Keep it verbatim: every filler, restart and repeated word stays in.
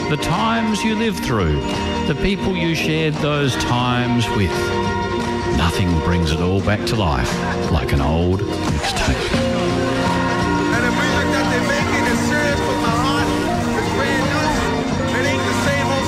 the times you lived through, the people you shared those times with. Nothing brings it all back to life like an old mixtape.